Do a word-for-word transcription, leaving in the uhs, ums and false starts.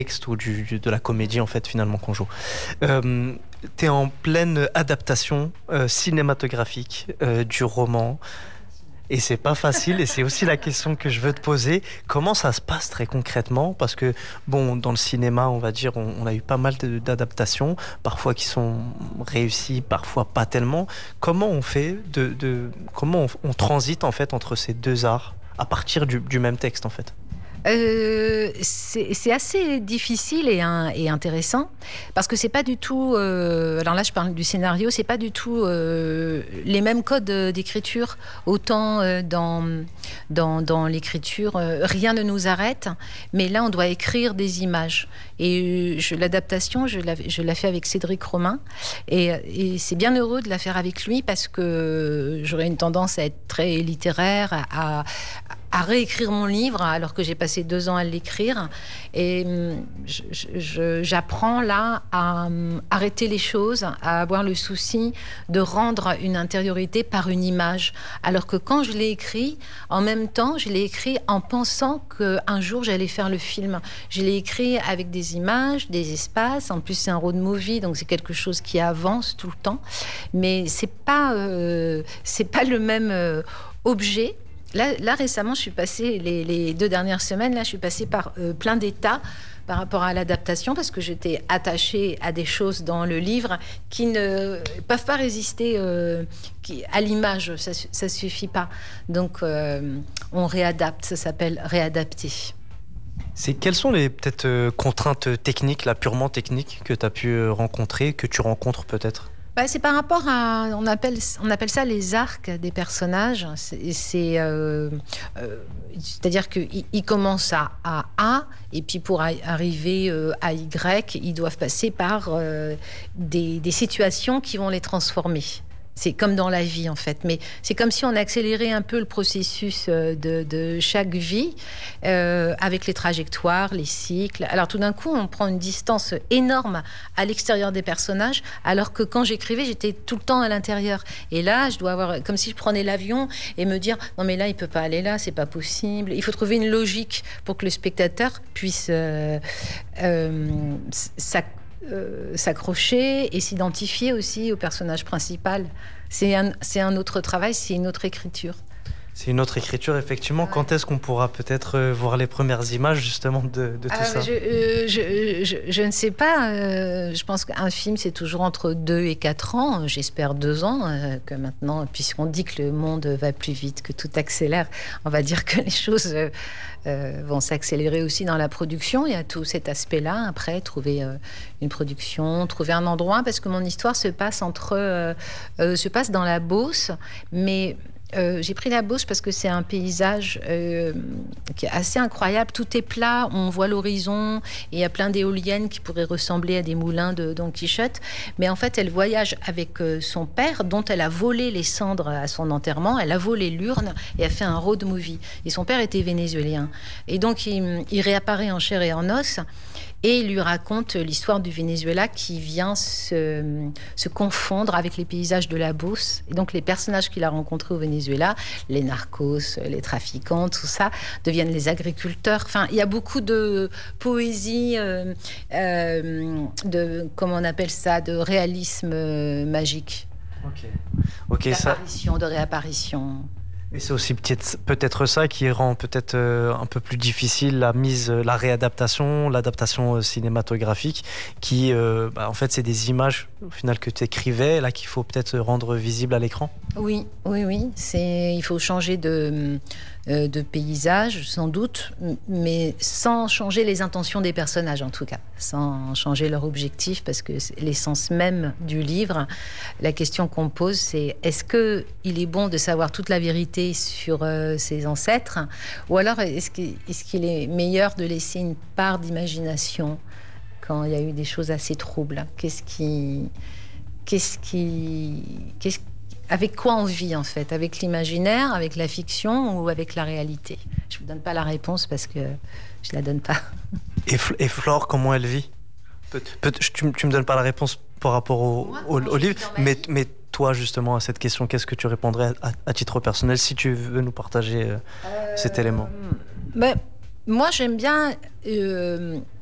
texte ou du, du- de la comédie en fait finalement qu'on joue. Euh, T'es en pleine adaptation euh, cinématographique euh, du roman. Et c'est pas facile, et c'est aussi la question que je veux te poser. Comment ça se passe très concrètement? Parce que, bon, dans le cinéma, on va dire, on, on a eu pas mal de- d'adaptations, parfois qui sont réussies, parfois pas tellement. Comment on fait de, de- comment on, on transite en fait entre ces deux arts à partir du, du même texte en fait? Euh, c'est c'est assez difficile et, un- et intéressant parce que c'est pas du tout. Euh, alors là, je parle du scénario, c'est pas du tout euh, les mêmes codes d'écriture. Autant euh, dans dans, dans l'écriture, euh, rien ne nous arrête, mais là, on doit écrire des images. Et je, l'adaptation, je la, je la fais avec Cédric Romain, et, et c'est bien heureux de la faire avec lui parce que j'aurais une tendance à être très littéraire, à, à à réécrire mon livre alors que j'ai passé deux ans à l'écrire. Et je- je- j'apprends là à hum, arrêter les choses, à avoir le souci de rendre une intériorité par une image. Alors que quand je l'ai écrit, en même temps, je l'ai écrit en pensant qu'un jour j'allais faire le film. Je l'ai écrit avec des images, des espaces. En plus, c'est un road movie, donc c'est quelque chose qui avance tout le temps. Mais c'est pas, euh, c'est pas le même euh, objet. Là, là, récemment, je suis passée, les, les deux dernières semaines, là, je suis passée par euh, plein d'états par rapport à l'adaptation parce que j'étais attachée à des choses dans le livre qui ne peuvent pas résister euh, qui, à l'image. Ça ne suffit pas. Donc, euh, on réadapte. Ça s'appelle réadapter. C'est, quelles sont les peut-être euh, contraintes techniques, là, purement techniques, que tu as pu euh, rencontrer, que tu rencontres peut-être? Bah, c'est par rapport à, on appelle, on appelle ça les arcs des personnages. C'est, c'est, euh, euh, c'est-à-dire qu'ils ils commencent à, à A, et puis pour a- arriver euh, à Y, ils doivent passer par euh, des, des situations qui vont les transformer. C'est comme dans la vie, en fait. Mais c'est comme si on accélérait un peu le processus euh, de, de chaque vie euh, avec les trajectoires, les cycles. Alors tout d'un coup, on prend une distance énorme à l'extérieur des personnages, alors que quand j'écrivais, j'étais tout le temps à l'intérieur. Et là, je dois avoir, comme si je prenais l'avion et me dire, non mais là, il peut pas aller là, c'est pas possible. Il faut trouver une logique pour que le spectateur puisse euh, euh, s'ac- euh, s'accrocher et s'identifier aussi au personnage principal. C'est un, c'est un autre travail, c'est une autre écriture. C'est une autre écriture, effectivement. Ouais. Quand est-ce qu'on pourra peut-être euh, voir les premières images, justement, de, de tout Ah, ça? je, euh, je, je, je ne sais pas. Euh, je pense qu'un film, c'est toujours entre deux et quatre ans. J'espère deux ans. Euh, que maintenant, puisqu'on dit que le monde va plus vite, que tout accélère, on va dire que les choses euh, euh, vont s'accélérer aussi dans la production. Il y a tout cet aspect-là. Après, trouver euh, une production, trouver un endroit, parce que mon histoire se passe entre, euh, euh, se passe dans la Beauce, mais Euh, j'ai pris la Beauce parce que c'est un paysage euh, qui est assez incroyable. Tout est plat, on voit l'horizon et il y a plein d'éoliennes qui pourraient ressembler à des moulins de Don Quichotte. Mais en fait, elle voyage avec euh, son père, dont elle a volé les cendres à son enterrement. Elle a volé l'urne et a fait un road movie. Et son père était vénézuélien. Et donc, il, il réapparaît en chair et en os. Et il lui raconte l'histoire du Venezuela qui vient se, se confondre avec les paysages de la Beauce. Et donc les personnages qu'il a rencontrés au Venezuela, les narcos, les trafiquants, tout ça, deviennent les agriculteurs. Enfin, il y a beaucoup de poésie, euh, euh, de, comment on appelle ça, de réalisme euh, magique. Ok. Ok, ça. D'apparition, de réapparition. Et c'est aussi peut-être peut-être ça qui rend peut-être euh, un peu plus difficile la mise, euh, la réadaptation, l'adaptation euh, cinématographique, qui, euh, bah, en fait, c'est des images au final que tu écrivais, là qu'il faut peut-être rendre visibles à l'écran. Oui, oui, oui. C'est, il faut changer de, euh, de paysage, sans doute, mais sans changer les intentions des personnages, en tout cas. Sans changer leur objectif, parce que c'est l'essence même du livre. La question qu'on pose, c'est est-ce qu'il est bon de savoir toute la vérité sur euh, ses ancêtres, ou alors est-ce qu'il, est-ce qu'il est meilleur de laisser une part d'imagination quand il y a eu des choses assez troubles? Qu'est-ce qui... Qu'est-ce qui... Qu'est-ce Avec quoi on vit, en fait? Avec l'imaginaire, avec la fiction ou avec la réalité? Je ne vous donne pas la réponse parce que je ne la donne pas. Et, F- et Flore, comment elle vit? Peut- peut- tu, tu me donnes pas la réponse par rapport au, Moi, au, comment au je livre, vis dans ma mais, vie mais toi, justement, à cette question, qu'est-ce que tu répondrais à, à titre personnel, si tu veux nous partager euh, Euh, cet élément? ben, moi, j'aime bien... euh,